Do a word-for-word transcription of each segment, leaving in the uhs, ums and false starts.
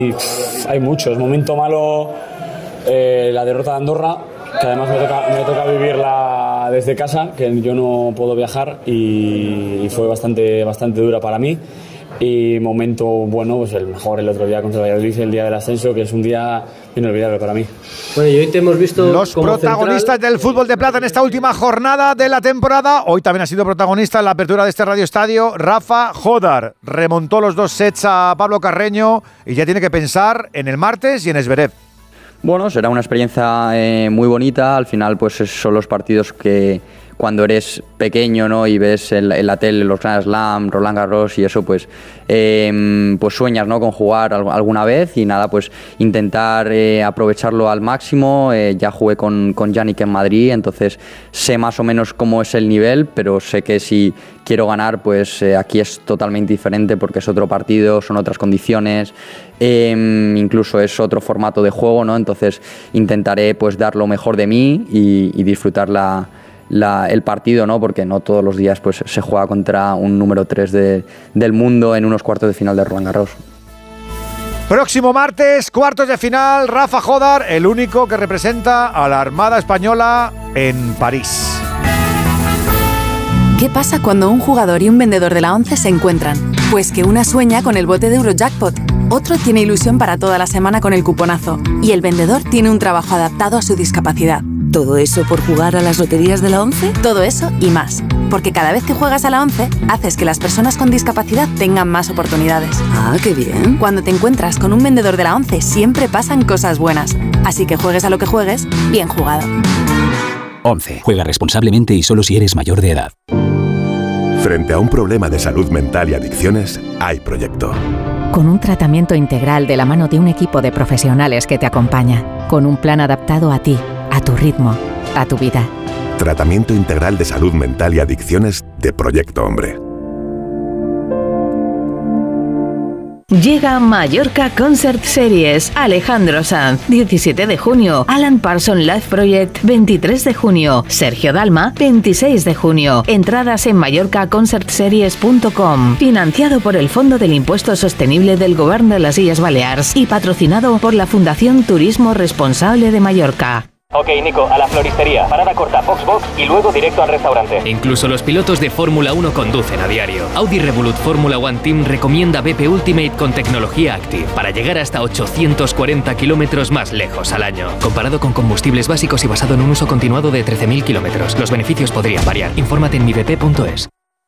Y, pff, hay muchos. Momento malo, eh, la derrota de Andorra, que además me toca, me toca vivirla desde casa, que yo no puedo viajar y, y fue bastante, bastante dura para mí. Y momento bueno, pues el mejor el otro día contra el Valladolid, el día del ascenso, que es un día inolvidable para mí. Bueno, y hoy te hemos visto los como protagonistas central... del fútbol de plata en esta última jornada de la temporada. Hoy también ha sido protagonista en la apertura de este Radio Estadio Rafa Jódar. Remontó los dos sets a Pablo Carreño y ya tiene que pensar en el martes y en Zverev. Bueno, será una experiencia eh, muy bonita. Al final, pues son los partidos que cuando eres pequeño, ¿no? Y ves en, en la tele los Grand Slam, Roland Garros y eso, pues, eh, pues sueñas, ¿no? Con jugar alguna vez y nada, pues intentar eh, aprovecharlo al máximo. Eh, ya jugué con, con Yannick en Madrid, entonces sé más o menos cómo es el nivel, pero sé que si quiero ganar, pues eh, aquí es totalmente diferente porque es otro partido, son otras condiciones, eh, incluso es otro formato de juego, ¿no? Entonces intentaré pues dar lo mejor de mí y, y disfrutar la La, el partido, ¿no? Porque no todos los días pues, se juega contra un número tres de, del mundo en unos cuartos de final de Roland Garros. Próximo martes, cuartos de final, Rafa Jódar, el único que representa a la Armada Española en París. ¿Qué pasa cuando un jugador y un vendedor de la ONCE se encuentran? Pues que una sueña con el bote de Eurojackpot, otro tiene ilusión para toda la semana con el cuponazo y el vendedor tiene un trabajo adaptado a su discapacidad. ¿Todo eso por jugar a las loterías de la ONCE? Todo eso y más. Porque cada vez que juegas a la ONCE, haces que las personas con discapacidad tengan más oportunidades. Ah, qué bien. Cuando te encuentras con un vendedor de la ONCE, siempre pasan cosas buenas. Así que juegues a lo que juegues, bien jugado. ONCE. Juega responsablemente y solo si eres mayor de edad. Frente a un problema de salud mental y adicciones, hay proyecto. Con un tratamiento integral de la mano de un equipo de profesionales que te acompaña. Con un plan adaptado a ti, a tu ritmo, a tu vida. Tratamiento integral de salud mental y adicciones de Proyecto Hombre. Llega Mallorca Concert Series. Alejandro Sanz, diecisiete de junio. Alan Parsons Live Project, veintitrés de junio. Sergio Dalma, veintiséis de junio. Entradas en mallorca concert series punto com. Financiado por el Fondo del Impuesto Sostenible del Govern de las Illes Balears y patrocinado por la Fundación Turismo Responsable de Mallorca. Ok, Nico, a la floristería. Parada corta, Foxbox y luego directo al restaurante. Incluso los pilotos de Fórmula uno conducen a diario. Audi Revolut Fórmula One Team recomienda B P Ultimate con tecnología Active para llegar hasta ochocientos cuarenta kilómetros más lejos al año. Comparado con combustibles básicos y basado en un uso continuado de trece mil kilómetros. Los beneficios podrían variar. Infórmate en mi b p punto es.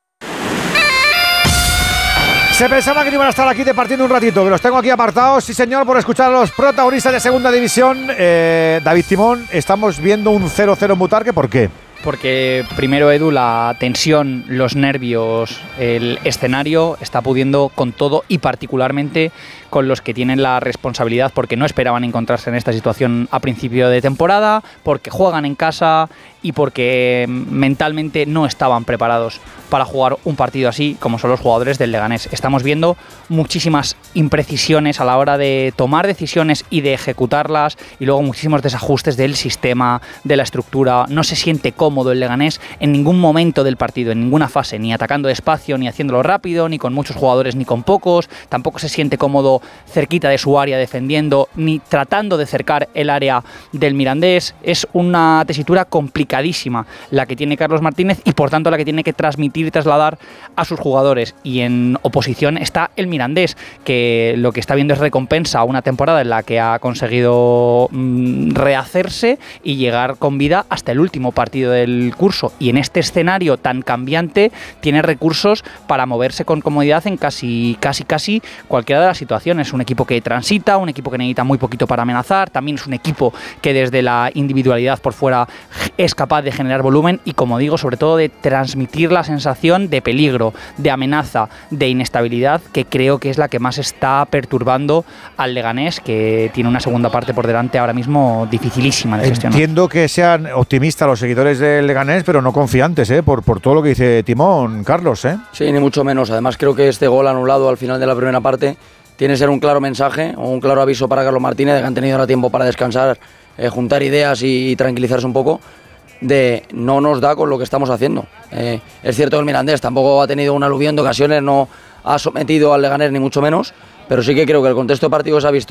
Se pensaba que no iban a estar aquí departiendo un ratito, que los tengo aquí apartados, sí señor, por escuchar a los protagonistas de Segunda División. Eh, David Timón, estamos viendo un cero cero en Butarque, ¿por qué? Porque primero, Edu, la tensión, los nervios, el escenario está pudiendo con todo y particularmente con los que tienen la responsabilidad porque no esperaban encontrarse en esta situación a principio de temporada, porque juegan en casa y porque mentalmente no estaban preparados para jugar un partido así como son los jugadores del Leganés. Estamos viendo muchísimas imprecisiones a la hora de tomar decisiones y de ejecutarlas y luego muchísimos desajustes del sistema, de la estructura. No se siente cómodo el Leganés en ningún momento del partido, en ninguna fase, ni atacando despacio, ni haciéndolo rápido, ni con muchos jugadores, ni con pocos. Tampoco se siente cómodo cerquita de su área defendiendo, ni tratando de cercar el área del Mirandés. Es una tesitura complicadísima la que tiene Carlos Martínez y por tanto la que tiene que transmitir y trasladar a sus jugadores. Y en oposición está el Mirandés, que lo que está viendo es recompensa a una temporada en la que ha conseguido mmm, rehacerse y llegar con vida hasta el último partido del curso. Y en este escenario tan cambiante tiene recursos para moverse con comodidad en casi, casi, casi cualquiera de las situaciones. Es un equipo que transita, un equipo que necesita muy poquito para amenazar, también es un equipo que desde la individualidad por fuera es capaz de generar volumen y, como digo, sobre todo de transmitir la sensación de peligro, de amenaza, de inestabilidad, que creo que es la que más está perturbando al Leganés, que tiene una segunda parte por delante ahora mismo dificilísima de gestionar. Entiendo que sean optimistas los seguidores del Leganés, pero no confiantes, ¿eh? por, por todo lo que dice Timón, Carlos. ¿eh? Sí, ni mucho menos. Además, creo que este gol anulado al final de la primera parte tiene que ser un claro mensaje o un claro aviso para Carlos Martínez de que han tenido ahora tiempo para descansar, eh, juntar ideas y, y tranquilizarse un poco, de no nos da con lo que estamos haciendo. Eh, es cierto que el Mirandés tampoco ha tenido un aluvión de ocasiones, no ha sometido al Leganés ni mucho menos, pero sí que creo que el contexto de partido se ha visto